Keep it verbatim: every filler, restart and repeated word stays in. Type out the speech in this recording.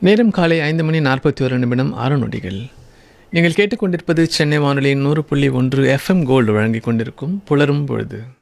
நேரம் காலை ஐந்து மணி நாற்பத்தி ஒரு நிமிடம் ஆறு நொடிகள். நீங்கள் கேட்டுக்கொண்டிருப்பது சென்னை வானொலியின் நூறு புள்ளி ஒன்று எஃப்எம் கோல்டு வழங்கிக் கொண்டிருக்கும் புலரும் பொழுது.